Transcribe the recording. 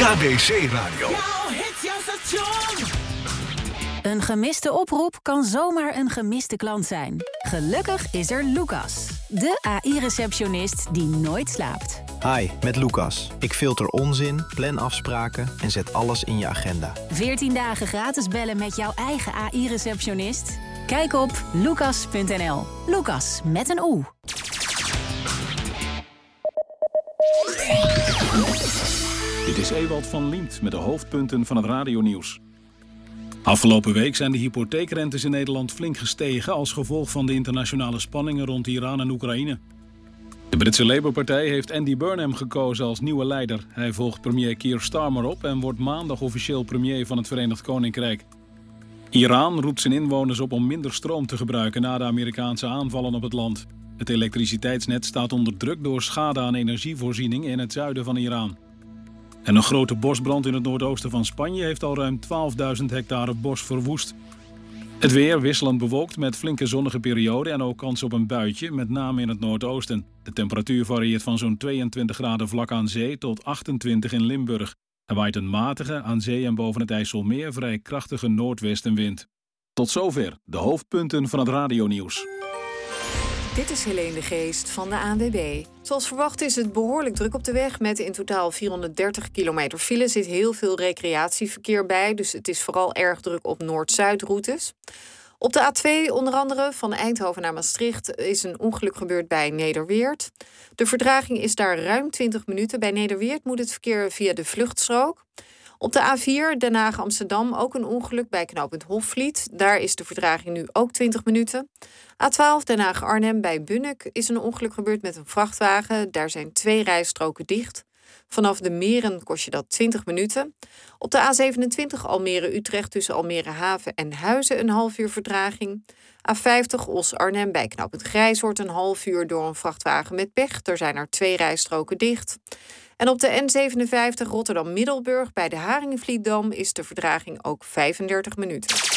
KBC Radio. Een gemiste oproep kan zomaar een gemiste klant zijn. Gelukkig is er Lucas, de AI-receptionist die nooit slaapt. Hi, met Lucas. Ik filter onzin, plan afspraken en zet alles in je agenda. 14 dagen gratis bellen met jouw eigen AI-receptionist? Kijk op lucas.nl. Lucas met een O. Dit is Ewald van Liemt met de hoofdpunten van het radionieuws. Afgelopen week zijn de hypotheekrentes in Nederland flink gestegen als gevolg van de internationale spanningen rond Iran en Oekraïne. De Britse Labour-partij heeft Andy Burnham gekozen als nieuwe leider. Hij volgt premier Keir Starmer op en wordt maandag officieel premier van het Verenigd Koninkrijk. Iran roept zijn inwoners op om minder stroom te gebruiken na de Amerikaanse aanvallen op het land. Het elektriciteitsnet staat onder druk door schade aan energievoorziening in het zuiden van Iran. En een grote bosbrand in het noordoosten van Spanje heeft al ruim 12.000 hectare bos verwoest. Het weer wisselend bewolkt met flinke zonnige perioden en ook kans op een buitje, met name in het noordoosten. De temperatuur varieert van zo'n 22 graden vlak aan zee tot 28 in Limburg. Er waait een matige, aan zee en boven het IJsselmeer vrij krachtige noordwestenwind. Tot zover de hoofdpunten van het radionieuws. Dit is Helene de Geest van de ANWB. Zoals verwacht is het behoorlijk druk op de weg. Met in totaal 430 kilometer file zit heel veel recreatieverkeer bij. Dus het is vooral erg druk op Noord-Zuidroutes. Op de A2 onder andere van Eindhoven naar Maastricht is een ongeluk gebeurd bij Nederweert. De vertraging is daar ruim 20 minuten. Bij Nederweert moet het verkeer via de vluchtstrook. Op de A4 Den Haag-Amsterdam ook een ongeluk bij knooppunt Hofvliet. Daar is de vertraging nu ook 20 minuten. A12 Den Haag-Arnhem bij Bunnik is een ongeluk gebeurd met een vrachtwagen. Daar zijn 2 rijstroken dicht. Vanaf de Meren kost je dat 20 minuten. Op de A27 Almere-Utrecht tussen Almere Haven en Huizen een half uur vertraging. A50 Os-Arnhem bij knooppunt Grijshoort een half uur door een vrachtwagen met pech. Er zijn er 2 rijstroken dicht. En op de N57 Rotterdam-Middelburg bij de Haringvlietdam is de vertraging ook 35 minuten.